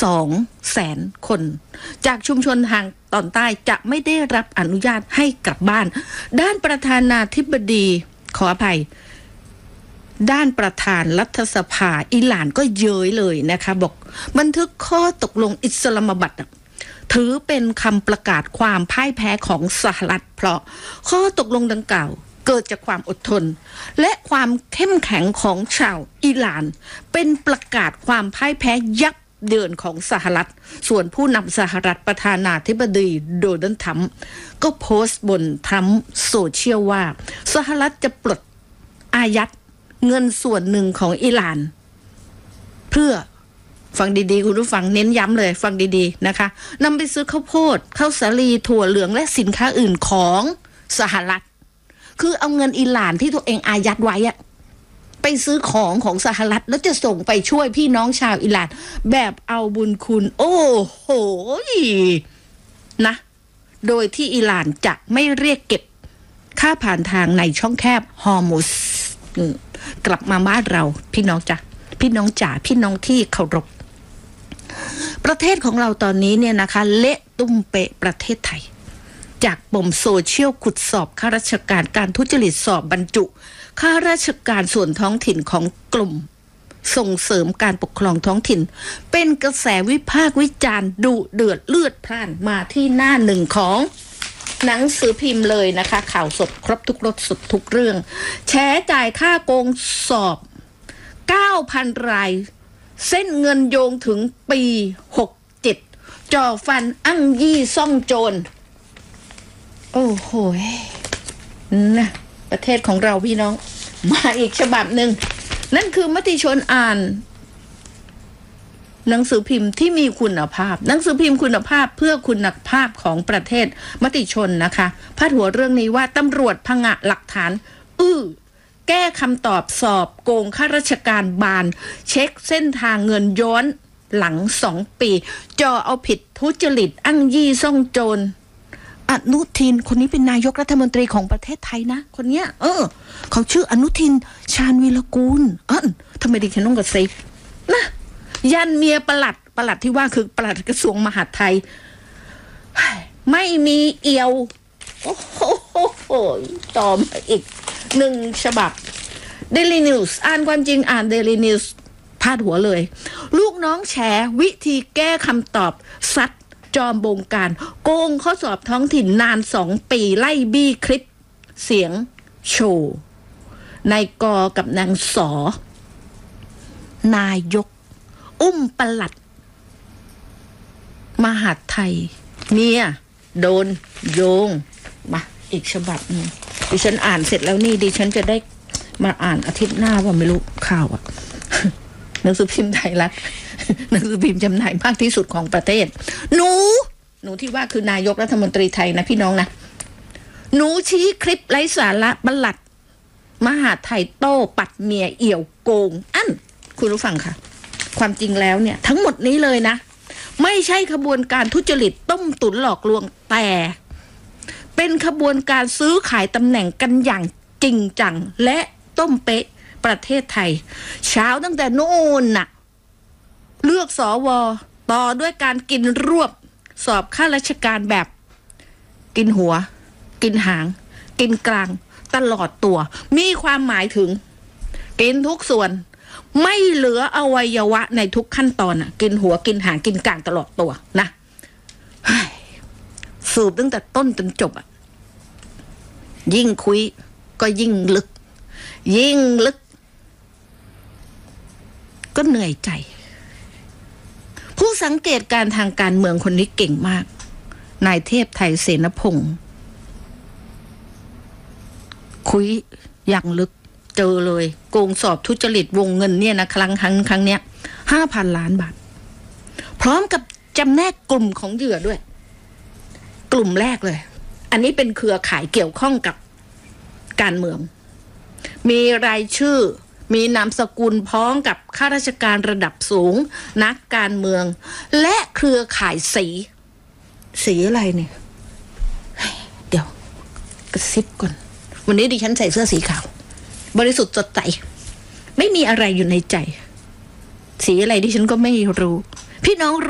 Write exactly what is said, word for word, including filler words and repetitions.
สองแสนคนจากชุมชนทางตอนใต้จะไม่ได้รับอนุญาตให้กลับบ้านด้านประธานาธิบดีขออภัยด้านประธานรัฐสภาอิหร่านก็เย้ยเลยนะคะบอกบันทึกข้อตกลงอิสลามบัดถือเป็นคำประกาศความพ่ายแพ้ของสหรัฐเพราะข้อตกลงดังกล่าวเกิดจากความอดทนและความเข้มแข็งของชาวอิหร่านเป็นประกาศความพ่ายแพ้ยับเยินของสหรัฐส่วนผู้นำสหรัฐประธานาธิบดีโดนัลด์ทรัมป์ก็โพสต์บนทรัมป์โซเชียลว่าสหรัฐจะปลดอายัดเงินส่วนหนึ่งของอิหร่านเพื่อฟังดีๆคุณผู้ฟังเน้นย้ำเลยฟังดีๆนะคะนำไปซื้อข้าวโพดข้าวสาลีถั่วเหลืองและสินค้าอื่นของสหรัฐคือเอาเงินอิหร่านที่ตัวเองอายัดไว้อะไปซื้อของของสหรัฐแล้วจะส่งไปช่วยพี่น้องชาวอิหร่านแบบเอาบุญคุณโอ้โหนะโดยที่อิหร่านจะไม่เรียกเก็บค่าผ่านทางในช่องแคบฮอร์มุซกลับมาบ้านเราพี่น้องจ้ะพี่น้องจ๋าพี่น้องที่เคารพประเทศของเราตอนนี้เนี่ยนะคะเละตุ้มเปะประเทศไทยจากปมโซเชียลขุดสอบข้าราชการการทุจริตสอบบรรจุข้าราชการส่วนท้องถิ่นของกลุ่มส่งเสริมการปกครองท้องถิ่นเป็นกระแสวิพากษ์วิจารณ์ดุเดือดเลือดพล่านมาที่หน้าหนึ่งของหนังสือพิมพ์เลยนะคะข่าวสดครบทุกรสสุดทุกเรื่องแฉจ่ายค่าโกงสอบ เก้าพัน รายเส้นเงินโยงถึงปีหกเจ็ดจ่อฟันอั้งยี่ซ่องโจรโอ้โหนะประเทศของเราพี่น้องมาอีกฉบับหนึ่งนั่นคือมติชนอ่านหนังสือพิมพ์ที่มีคุณภาพหนังสือพิมพ์คุณภาพเพื่อคุณภาพของประเทศมติชนนะคะพาดหัวเรื่องนี้ว่าตำรวจผงะหลักฐานอื้อแก้คำตอบสอบโกงข้าราชการบานเช็คเส้นทางเงินย้อนหลังสองปีจ่อเอาผิดทุจริตอั้งยี่ซ่องโจรอนุทินคนนี้เป็นนายกรัฐมนตรีของประเทศไทยนะคนเนี้ยเออเขาชื่ออนุทินชาญวีรกูลอ่ะทำไมดิฉันต้องกระซิบนะยันเมียประหลัดประหลัดที่ว่าคือประหลัดกระทรวงมหาดไทยไม่มีเอี่ยวโอ้โหต่อมาอีกหนึ่งฉบับ Daily News อ่านความจริงอ่าน Daily News พาดหัวเลยลูกน้องแฉวิธีแก้คำตอบซัดจอมบงการโกงข้อสอบท้องถิ่นนานสองปีไล่บี้คลิปเสียงโชว์นายกกับนางสอนายกอุ้มปลัดมหาดไทยเมียโดนโยงมาอีกฉบับนึงดิฉันอ่านเสร็จแล้วนี่ดิฉันจะได้มาอ่านอาทิตย์หน้าว่าไม่รู้ข่าวอะหนังสือพิมพ์ไทยรัฐหนังสือพิมพ์จำหน่ายมากที่สุดของประเทศหนูหนูที่ว่าคือนายกรัฐมนตรีไทยนะพี่น้องนะหนูชี้คลิปไร้สาระบัลลัดมหาไทยโต้ปัดเมียเอี่ยวโกงอั้นคุณผู้ฟังค่ะความจริงแล้วเนี่ยทั้งหมดนี้เลยนะไม่ใช่ขบวนการทุจริตต้มตุ๋นหลอกลวงแต่เป็นขบวนการซื้อขายตำแหน่งกันอย่างจริงจังและต้มเป๊ะประเทศไทยเช้าตั้งแต่โน่นน่ะเลือกสวต่อด้วยการกินรวบสอบข้าราชการแบบกินหัวกินหางกินกลางตลอดตัวมีความหมายถึงกินทุกส่วนไม่เหลืออวัยวะในทุกขั้นตอนอ่ะกินหัวกินหางกินกลางตลอดตัวนะสูบตั้งแต่ต้นจนจบอ่ะยิ่งคุยก็ยิ่งลึกยิ่งลึกก็เหนื่อยใจผู้สังเกตการทางการเมืองคนนี้เก่งมากนายเทพไทยเสนพงศ์คุยอย่างลึกเจอเลยโกงสอบทุจริตวงเงินเนี่ยนะครั้งครั้งครั้งเนี้ยห้าพันล้านบาทพร้อมกับจำแนกกลุ่มของเหยื่อด้วยกลุ่มแรกเลยอันนี้เป็นเครือข่ายเกี่ยวข้องกับการเมืองมีรายชื่อมีนามสกุลพ้องกับข้าราชการระดับสูงนักการเมืองและเครือข่ายสีสีอะไรเนี่ยเดี๋ยวกระซิบก่อนวันนี้ดิฉันใส่เสื้อสีขาวบริสุทธิ์สดใสไม่มีอะไรอยู่ในใจสีอะไรดิฉันก็ไม่รู้พี่น้อง